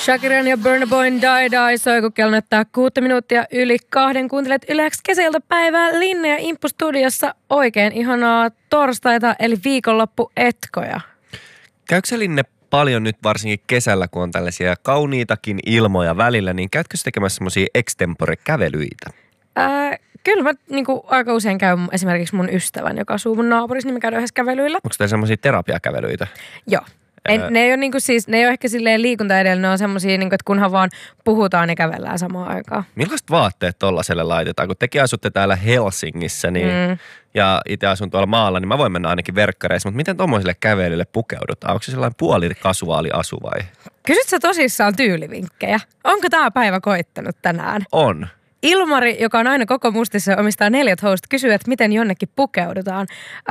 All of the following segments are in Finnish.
Shakiran ja Burna Boyn Die Die soi, kun kello näyttää 6 minuuttia yli 2. Kuuntelet Yleäks kesäiltapäivää Linne ja Imppu studiossa. Oikein ihanaa torstaita, eli viikonloppuetkoja. Käykö sä, Linne, paljon nyt varsinkin kesällä, kun on tällaisia kauniitakin ilmoja välillä, niin käytkö sä tekemässä semmosia extempore-kävelyitä? Kyllä mä aika usein käyn esimerkiksi mun ystävän, joka asuu mun naapurissa, niin me käydään yhdessä kävelyillä. Onko teillä semmosia terapiakävelyitä? Joo. Ne ei ole ne ei ole ehkä silleen liikunta edellä, ne on semmosia, että kunhan vaan puhutaan ja kävellään samaan aikaan. Millaiset vaatteet tollaselle laitetaan? Kun tekin asutte täällä Helsingissä ja itse asun tuolla maalla, niin mä voin mennä ainakin verkkareissa, mutta miten tommoiselle kävelylle pukeudutaan? Onko se sellainen puolikasuaali asu vai? Kysyt sä tosissaan tyylivinkkejä? Onko tää päivä koittanut tänään? On. Ilmari, joka on aina koko mustissa ja omistaa 4 housut, kysyy, että miten jonnekin pukeudutaan.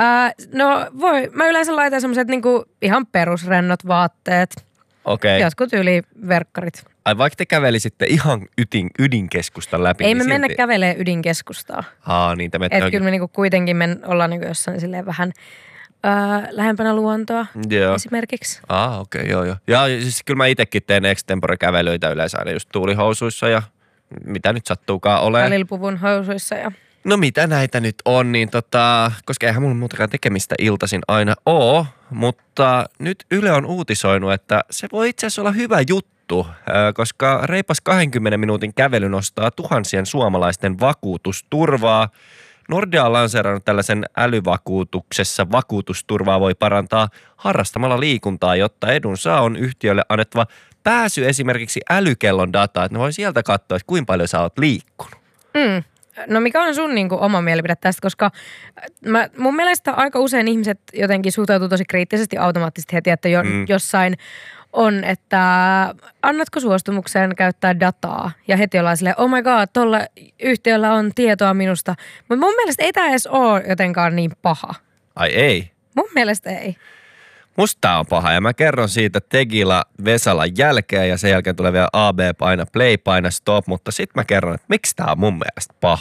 Mä yleensä laitan semmoiset ihan perusrennot vaatteet. Okei. Jotkut verkkarit. Ai vaikka te kävelisitte ihan ydinkeskustan läpi. Ei niin me mennä kävelee ydinkeskustaa. Niin te että kyllä me kuitenkin ollaan jossain silleen vähän lähempänä luontoa esimerkiksi. Okei, joo. Ja siis kyllä mä itekin teen extempore-kävelyitä yleensä aina just tuulihousuissa ja mitä nyt sattuukaan olemaan. Välilpuvun housuissa ja... No mitä näitä nyt on, niin koska eihän mulla muutakaan tekemistä iltaisin aina oo, mutta nyt Yle on uutisoinut, että se voi itse asiassa olla hyvä juttu, koska reipas 20 minuutin kävely nostaa tuhansien suomalaisten vakuutusturvaa. Nordea on lanseerannut tällaisen älyvakuutuksessa vakuutusturvaa voi parantaa harrastamalla liikuntaa, jotta edun saa on yhtiölle annettava pääsy esimerkiksi älykellon dataa, että ne voi sieltä katsoa, että kuinka paljon sä oot liikkunut. No mikä on sun oma mielipide tästä, koska mun mielestä aika usein ihmiset jotenkin suhtautuu tosi kriittisesti automaattisesti heti, että jossain on, että annatko suostumukseen käyttää dataa ja heti ollaan silleen, oh my god, tuolla yhtiöllä on tietoa minusta. Mutta mun mielestä ei tämä edes ole jotenkaan niin paha. Ai ei? Mun mielestä ei. Musta tää on paha ja mä kerron siitä Tegila Vesalan jälkeen ja sen jälkeen tulee vielä AB, paina play, paina stop, mutta sit mä kerron, että miksi tää on mun mielestä paha.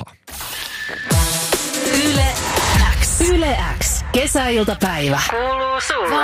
Yle X. Kesäiltapäivä. Kuuluu sulle.